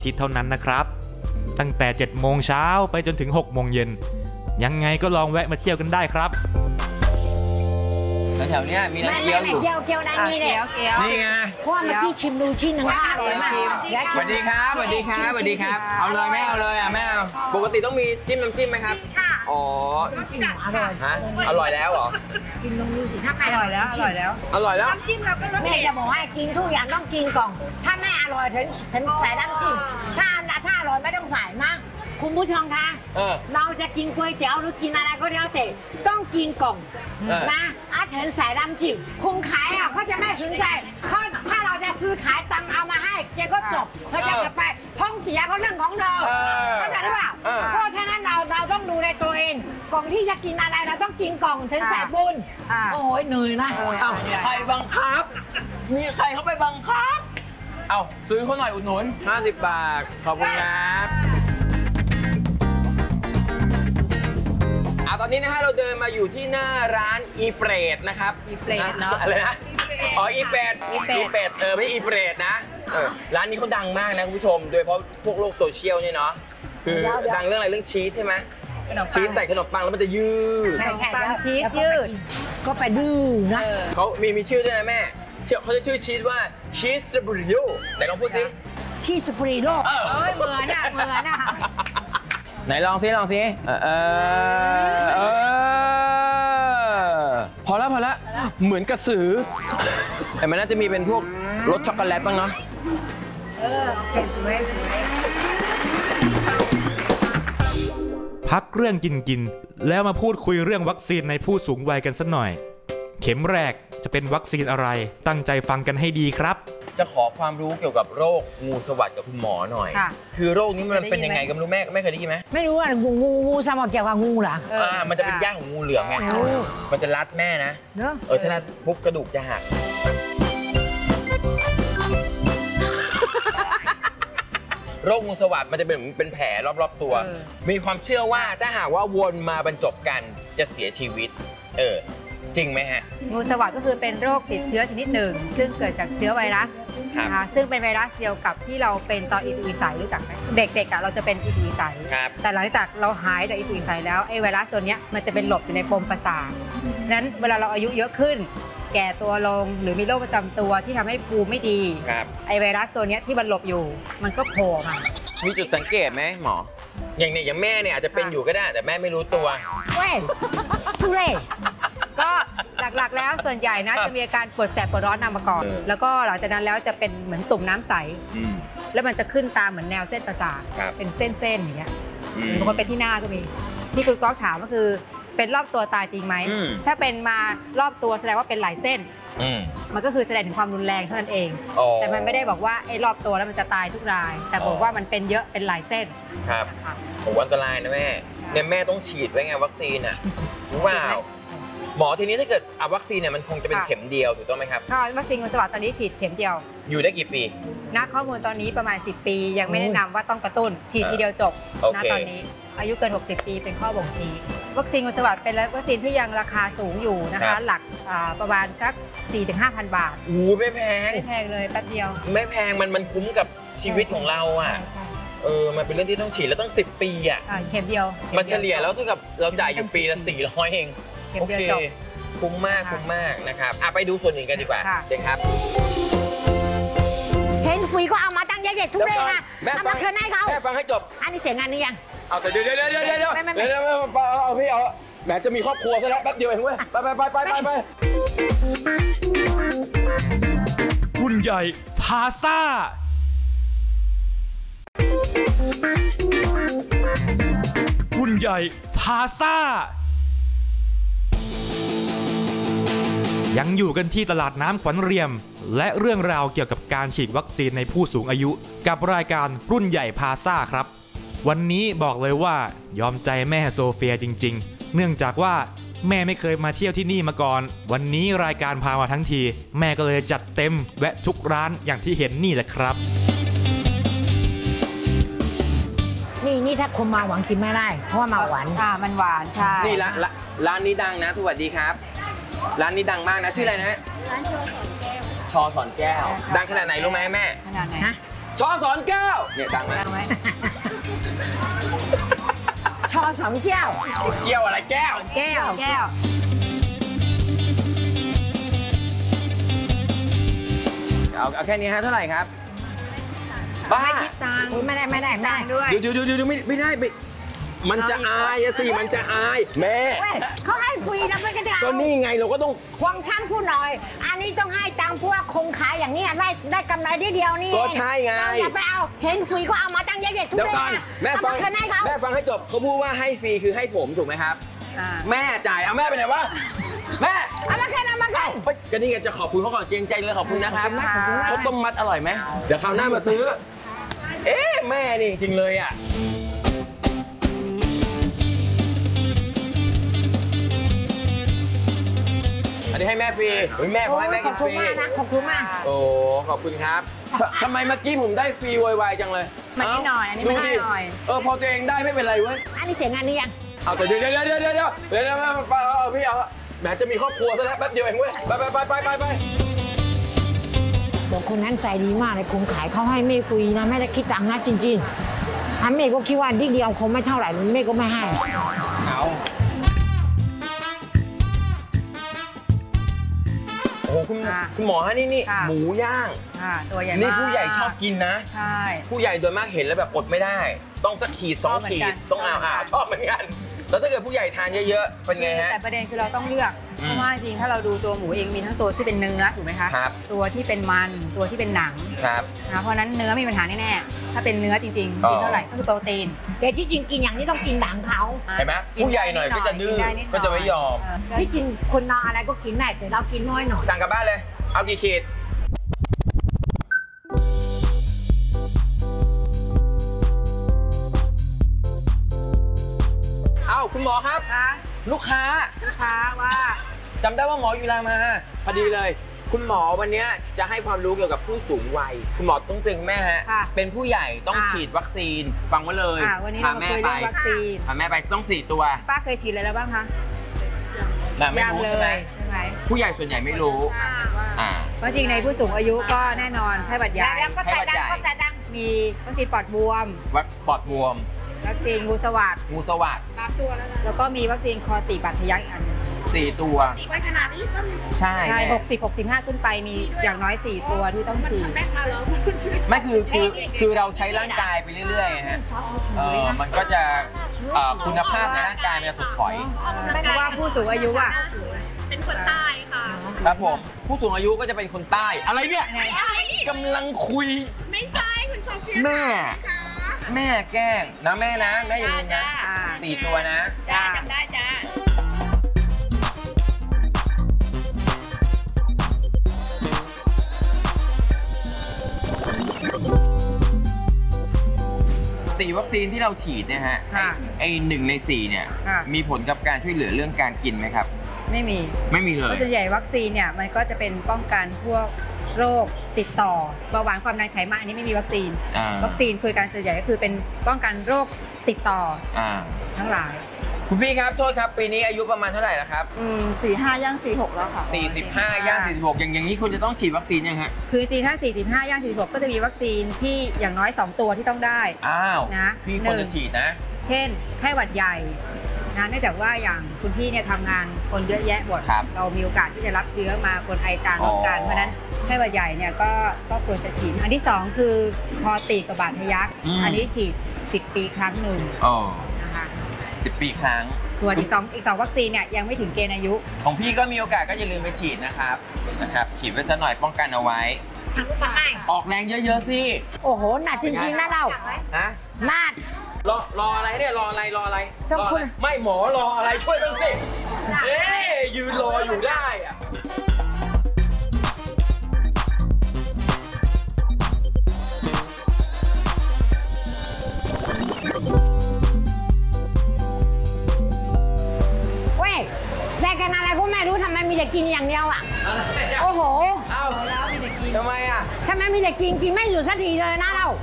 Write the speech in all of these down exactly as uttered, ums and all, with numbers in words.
ทิตย์เท่านั้นนะครับตั้งแต่เจ็ดโมงเช้าไปจนถึงหกโมงเย็นยังไงก็ลองแวะมาเที่ยวกันได้ครับแถวๆนี้มีน้ำเกี๊ยวอยู่เกี๊ยวเกี๊ยวด้านนี้เนี่ยนี่ไงเพราะว่าเมื่อกี้ชิมดูชิ้นหนึ่งว่าอร่อยมากสวัสดีครับสวัสดีครับสวัสดีครับเอาเลยแม่เอาเลยอ่ะแม่เอาปกติต้องมีจิ้มน้ำจิ้มไหมครับค่ะอ๋ออร่อยฮะอร่อยแล้วเหรอกินลองดูสิถ้าใครอร่อยแล้วอร่อยแล้วอร่อยแล้วน้ำจิ้มเราก็รสแม่จะบอกให้กินทุกอย่างต้องกินก่อนถ้าไม่อร่อยถึงถึงใส่น้ำจิ้มถ้าถ้าอร่อยไม่ต้องใส่นะคุณผู้ชมคะเราจะกินก๋วยเตี๋ยวหรือกินอะไรก็แล้วแต่ต้องกินก่อนนะอาถึงใส่น้ำจิ้มคุณขายอ่ะเขาจะไม่สนใจเขาถ้าเราจะซื้อขายตังเอามาให้แกก็จบเขาจะจะไปท้องเสียก็เรื่องของเธอเข้าใจหรือเปล่าเพราะฉะนั้นเราเราต้องดูในตัวเองก่อนที่จะกินอะไรเราต้องกินก่อนถึงใส่บุญโอ้ยเหนื่อยนะใครบังคับมีใครเขาไปบังคับเอาซื้อเขาหน่อยอุดหนุนห้าสิบบาทขอบคุณครับตอนนี้นะฮะเราเดินมาอยู่ที่หน้าร้านอีเปรตนะครับอีเปรตเนาะอะไรนะอ๋ออีเปรตอีเปรตเออไม่อีเปรตนะร้านนี้เขาดังมากนะคุณผู้ชมโดยเฉพาะพวกโลกโซเชียลเนี่ยเนาะคือดังเรื่องอะไรเรื่องชีสใช่ไหมชีสใส่ขนมปังแล้วมันจะยืดใช่ใช่ปังชีสยืดก็ไปดื้อนะเขามีมีชื่อด้วยนะแม่เขาจะชื่อชีสว่าชีสสปริโยไหนลองพูดสิชีสสปริโยเอ้ยเหมือนอ่ะเหมือนอ่ะไหนลองซิลองซิเออเออเออพอแล้วพอแล้วเหมือนกระสือแต่มันน่าจะมีเป็นพวกรสช็อกโกแลตบ้างเนาะเออสวยสวยพักเรื่องกินกินแล้วมาพูดคุยเรื่องวัคซีนในผู้สูงวัยกันสักหน่อยเข็มแรกจะเป็นวัคซีนอะไรตั้งใจฟังกันให้ดีครับจะขอความรู้เกี่ยวกับโรคงูสวัสด์กับคุณหมอหน่อยคือโรคนี้มันเป็นยังไงกันไม่รู้แม่ไม่เคยได้ยินไหมไม่รู้ว่างูงูงูสมองเกี่ยวกับงูเหรออ่ามันจะเป็นย่างของงูเหลือมไงมันจะรัดแม่นะเออถ้ารัดปุ๊บกระดูกจะหักโรคงูสวัสด์มันจะเป็นเป็นแผลรอบๆตัวมีความเชื่อว่าถ้าหากว่าวนมาบรรจบกันจะเสียชีวิตเออจริงไหมฮะงูสวัสด์ก็คือเป็นโรคติดเชื้อชนิดหนึ่งซึ่งเกิดจากเชื้อไวรัสนะคะซึ่งเป็นไวรัสเดียวกับที่เราเป็นตอนอิสุอิสัยรู้จักไหมเด็กๆอ่ะเราจะเป็นอิสุอิสัยแต่หลังจากเราหายจากอิสุอิสัยแล้วไอ้ไวรัสตัวนี้มันจะเป็นหลบอยู่ในปมประสาทนั้นเวลาเราอายุเยอะขึ้นแก่ตัวลงหรือมีโรคประจำตัวที่ทำให้ภูมิไม่ดีไอ้ไวรัสตัวนี้ที่มันหลบอยู่มันก็โผล่มามีจุดสังเกตไหมหมออย่างเนี่ยอย่างแม่เนี่ยอาจจะเป็นอยู่ก็ได้แต่แม่ไม่รู้ตัวเว้ยทุเรศก็หลักๆแล้วส่วนใหญ่นะจะมีอาการปวดแสบปวดร้อนนำมาก่อนแล้วก็หลังจากนั้นแล้วจะเป็นเหมือนตุ่มน้ำใสแล้วมันจะขึ้นตามเหมือนแนวเส้นประสาทเป็นเส้นๆอย่างเงี้ยบางคนเป็นที่หน้าก็มีที่คุณก๊อกถามก็คือเป็นรอบตัวตายจริงไหมถ้าเป็นมารอบตัวแสดงว่าเป็นหลายเส้นมันก็คือแสดงถึงความรุนแรงเท่านั้นเองแต่มันไม่ได้บอกว่าไอ้รอบตัวแล้วมันจะตายทุกรายแต่บอกว่ามันเป็นเยอะเป็นหลายเส้นครับผมอันตรายนะแม่เนี่ยแม่ต้องฉีดไว้ไงวัคซีนอ่ะรู้เปล่าหมอทีนี้ถ้าเกิดเอาวัคซีนเนี่ยมันคงจะเป็นเข็มเดียวถูกต้องไหมครับค่ะวัคซีนงูสวัสด์ตอนนี้ฉีดเข็มเดียวอยู่ได้กี่ปีนักข้อมูลตอนนี้ประมาณสิบปียังไม่แนะนำว่าต้องกระตุ้นฉีดทีเดียวจบณตอนนี้อายุเกินหกสิบปีเป็นข้อบ่งชี้วัคซีนงูสวัสด์เป็นวัคซีนที่ยังราคาสูงอยู่นะคะหลักประมาณสัก สี่ถึงห้าพัน บาทอู้ไม่แพงไม่แพงเลยแป๊บเดียวไม่แพงมันมันคุ้มกับชีวิตของเราอ่ะเออมันเป็นเรื่องที่ต้องฉีดแล้วต้องสิบปีอ่ะเข็มเดียวมาเฉลี่ยแล้วเท่ากับเราจ่ายอยู่ปีละสี่ร้อยเองโอเคคุ้มมากคุ้มมากนะครับไปดูส่วนอื่นกันดีกว่าเจ๊ครับเห็นคุยก็เอามาตั้งเยอะๆทุเรศนะเอามาเคืนให้เขาแม่ฟังให้จบอันนี้เสียงงานนี้ยังเอาแต่เดี๋ยวเดี๋ยวเดี๋ยวเดี๋ยวเดี๋ยวเดี๋ยวเดี๋ยวเอาพี่เอาแหมจะมีครอบครัวซะแล้วแป๊บเดียวเองเว้ยไปไปไปไปไปไปรุ่นใหญ่พาซ่ารุ่นใหญ่พาซ่ายังอยู่กันที่ตลาดน้ำขวัญเรียมและเรื่องราวเกี่ยวกับการฉีดวัคซีนในผู้สูงอายุกับรายการรุ่นใหญ่พาซ่าครับวันนี้บอกเลยว่ายอมใจแม่โซเฟียจริงๆเนื่องจากว่าแม่ไม่เคยมาเที่ยวที่นี่มาก่อนวันนี้รายการพามาทั้งทีแม่ก็เลยจัดเต็มแวะทุกร้านอย่างที่เห็นนี่แหละครับนี่นี่ถ้าคนมาหวังกินไม่ได้เพราะว่ามาหวานค่ะมันหวานใช่นี่ร้านร้านนี้ดังนะสวัสดีครับร้านนี้ดังมากนะชื่ออะไรนะร้านชอสอนแก้วชอสอนแก้วดังขนาดไหนรู้ไหมแม่ขนาดไหนฮะชอสอนแก้วเนี่ยดังไหมดังไหมชอสองแก้วเกี่ยวอะไรแก้วแก้วแก้วเอาเอาแค่นี้ฮะเท่าไหร่ครับบ้าไม่คิดตังค์อุ๊ยไม่ได้ไม่ได้ไม่ได้ด้วยเดี๋ยวเดี๋ยวเดี๋ยวไม่ไม่ได้ไม่มันจะอายอะสิมันจะอายแม่เว้ยเขาให้ฟรีนะไม่ก็จะก็เอานี่ไงเราก็ต้องวังช่างพูดหน่อย อันนี้ต้องให้ตังค์พวกคงขายอย่างนี้ได้ได้กำไรได้เดียวนี่ก็ใช่ไงเราอย่าไปเอาเห็นฟรีก็เอามาตั้งเยอะๆทุเดี๋ยวเรศก่อนนะแม่ฟังเอาาคืนให้เขาแม่ฟังให้จบเขาพูดว่าให้ฟรีคือให้ผมถูกไหมครับอ่าแม่จ่ายเอาแม่ไปไหนวะแม่เอามาคืนเอามาคืนเฮ้ยก็นี่ไงจะขอบคุณเขาก่อนเกรงใจเลยขอบคุณนะครับขอบคุณมากเขาต้มมัดอร่อยไหมเดี๋ยวคราวหน้ามาซื้อ เอ๊ะแม่นี่จริงเลยอ่ะอันนี้ให้แม่ฟรีเฮ้ยแม่ขอให้แม่ขกิอบนฟคุณรีมากนะขอบคุณมากโอ้ขอบคุณครับททำไมเมื่อกี้ผมได้ฟรีวายๆจังเลยมันนิดหน่อยอันนี้ไม่ดูดิหน่อยเออพอตัวเองได้ไม่เป็นไรเว้ยอันนี้เสียงอันนี้ยังเอาแต่เดี๋ยวเดี๋ยวเดี๋ยวเดี๋ยวเดี๋ยวเดี๋ยวเดี๋ยวเอาพี่เอาแหมจะมีครอบครัวซะแล้วแป๊บเดียวเองเว้ยไปไปไปไปไปไปบอกคนนั้นใจดีมากเลยคงขายเขาให้เมย์ฟรีนะไม่ได้คิดตังค์นะจริงๆอันเมย์ก็คิดว่านิดเดียวคงไม่เท่าไหร่เมย์ก็ไม่ให้เอาโอ้โหคุณค่ะคุณหมอฮะนี่นี่ค่ะหมูย่างค่ะตัวใหญ่มากนี่ผู้ใหญ่ชอบกินนะใช่ผู้ใหญ่โดยมากเห็นแล้วแบบอดไม่ได้ ต้องสักขีดสองชอบเหมือนขีกัดนต้องเอาอ่าชอบเหมือนกัน แล้วถ้าเกิดผู้ใหญ่ทานเยอะๆเป็นไงฮะแต่ประเด็นคือเราต้องเลือกอืมเพราะว่าจริงๆถ้าเราดูตัวหมูเองมีทั้งตัวที่เป็นเนื้อถูกไหมคะครับตัวที่เป็นมันตัวที่เป็นหนังครับนะเพราะฉะนั้นเนื้อมีปัญหาแน่ๆถ้าเป็นเนื้อจริงๆอ๋อกินเท่าไหร่ก็คือโปรตีนแต่ที่จริงกินอย่างนี้ต้องกินหลังเขาเห็นไหมผู้ใหญ่หน่อยก็จะดื้อกินได้นิดหน่ก็จะไม่ยอมเที่จริงคนนอนอะไรก็กินได้แต่เรากินน้อยหน่อยสั่งกลับบ้านเลย เอากี่ขีดเอาคุณหมอครับคะลูกค้าลูกค้าว่าจำได้ว่าหมออยู่รามาพอดีเลย คุณหมอวันนี้จะให้ความรู้เกี่ยวกับผู้สูงวัย คุณหมอต้องตึงแม่ฮะค่ะเป็นผู้ใหญ่ต้องค่ะฉีดวัคซีน ฟังไว้เลยอ่ะวันนี้เรามาคุยเรื่องวัคซีนพาแม่ไปต้องสี่ตัวป้าเคยฉีดอะไรแล้วบ้างคะแต่ไม่ยังรู้เลใช่ไหมยใช่ไหมผู้ใหญ่ส่วนใหญ่ไม่รู้ อ่าเพราะจริงในผู้สูงอายุก็แน่นอนไข้หวัดใหญ่แล้วก็จ่ายตังค์ก็จ่ายตังค์มีวัคซีนปอดบวมวัดปอดบวมวัคซีนงูสวัสดงูสวัสดแล้วก็มีวัคซีนคอตีบาดทะยักอีกอันหนึ่งสี่ตัวไว้ขนาดนี้ก็มีใช่ใช่แม่หกสิบ หกสิบห้าขึ้นไปมีอย่างน้อยสี่ตัวที่ต้องฉีดแม่มาแล้วไม่คือคือคือเราใช้ร่างกายไปเรื่อยๆฮะเออมันก็จะเอ่อคุณภาพในร่างกายมันจะถดถอยเพราะว่าผู้สูงอายุอ่ะเป็นคนใต้ค่ะครับผม ผู้สูงอายุก็จะเป็นคนใต้ อะไรเนี่ยกำลังคุยไม่ใช่คุณโซเฟียแม่ แม่แกล้งนะแม่นะ แม่อย่าลืมนะอ่าสี่ตัวนะจ้าจำได้จ้าสี่วัคซีนที่เราฉีดเนี่ยฮะค่ะไอหนึ่งในสี่เนี่ยค่ะมีผลกับการช่วยเหลือเรื่องการกินไหมครับไม่มีไม่มีเลเพยราะส่วนใหญ่วัคซีนเนี่ยมันก็จะเป็นป้องกันพวกโรคติดต่อเบาหวานความดันไขมันอันนี้ไม่มีวัคซีนอ่าวัคซีนคือการส่วนใหญ่ก็คือเป็นป้องกันโรคติดต่ออ่าทั้งหลายคุณพี่ครับ โทษครับ ปีนี้อายุประมาณเท่าไหร่แล้วครับอืมสี่ห้าย่างสี่หกแล้วค่ะสี่สิบห้าย่างสี่สิบหกอย่างอย่างนี้คุณจะต้องฉีดวัคซีนยังฮะคือจริงถ้า สี่สิบห้า ย่าง สี่สิบหก ก็จะมีวัคซีนที่อย่างน้อย สอง ตัวที่ต้องได้อ้าวนะพี่ควรหนึ่จะงฉีดนะเช่นไข้หวัดใหญ่นะเนื่องจากว่าอย่างคุณพี่เนี่ยทำงานคนเยอะแยะหมดครับเรามีโอกาสที่จะรับเชื้อมาคนไอจามร่วมกันอ๋อเพราะฉะนั้นไข้หวัดใหญ่เนี่ยก็ก็ควรจะฉีด อันที่สองคือคอตีบกับบาดทะยักอืมอันนี้ฉีดสิบปีครั้งหนึ่งอ๋อนะคะสิบปีครั้งส่วนอีกสองอีกสองวัคซีนเนี่ยยังไม่ถึงเกณฑ์อายุของพี่ก็มีโอกาสก็อย่าลืมไปฉีดนะครับ นะครับ ฉีดไว้สักหน่อยป้องกันเอาไว้ ออกแรงเยอะๆสิโอ้โหหนักจริงๆนะเราฮะหนักรอรออะไรเนี่ยรออะไรรออะไรต้องรอคุอะไรณไม่หมอรออะไรช่วยบ้างสิเอ๊ยยืนรออยู่ได้อะเว้ยรายการอะไรก็ไม่รู้ทำไมมีแต่กินอย่างเดียวอ่ะ โอ้โหเอ้าทำไมอ่ะทำไมมีแต่กินกินไม่หยุดสักทีเลยนะเรา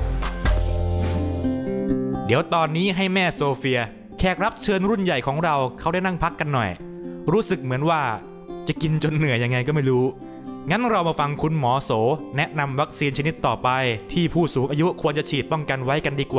เดี๋ยวตอนนี้ให้แม่โซเฟีย แขกรับเชิญรุ่นใหญ่ของเราเขาได้นั่งพักกันหน่อย รู้สึกเหมือนว่าจะกินจนเหนื่อยยังไงก็ไม่รู้งั้นเรามาฟังคุณหมอโสแนะนำวัคซีนชนิดต่อไปที่ผู้สูงอายุควรจะฉีดป้องกันไว้กันดีกว่า